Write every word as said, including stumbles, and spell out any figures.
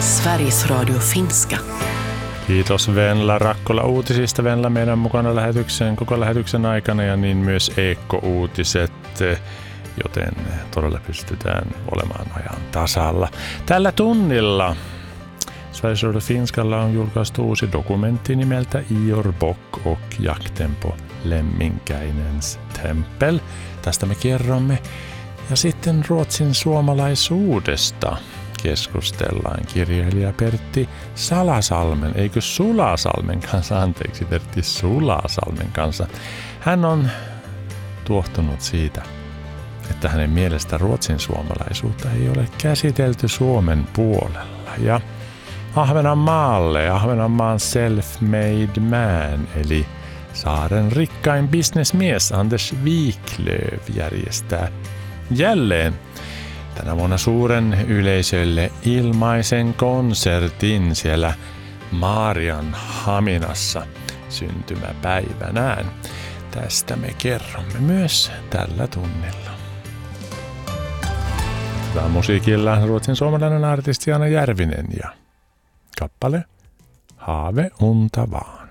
Sveriges Radio Finska. Kiitos Venla Rakkola uutisista. Venla meidän mukana lähetyksen, koko lähetyksen aikana ja niin myös Eekko-uutiset, joten todella pystytään olemaan ajan tasalla. Tällä tunnilla Sveriges Radio Finskalla on julkaistu uusi dokumentti nimeltä Ior Bock och jakten på Lemminkäinens tempel. Tästä me kerromme. Ja sitten Ruotsin suomalaisuudesta keskustellaan kirjailija Pertti Salasalmen, eikö Sulasalmen kanssa, anteeksi Pertti Sulasalmen kanssa. Hän on tuohtunut siitä, että hänen mielestä Ruotsin suomalaisuutta ei ole käsitelty Suomen puolella. Ja Ahvenanmaalle, Ahvenanmaan self-made man, eli saaren rikkain bisnesmies Anders Wiklöf järjestää jälleen tänä vuonna suuren yleisölle ilmaisen konsertin siellä Maarianhaminassa syntymäpäivänään. Tästä me kerromme myös tällä tunnilla. Tämä on musiikilla ruotsin suomalainen artisti Anna Järvinen ja kappale Haave unta vaan.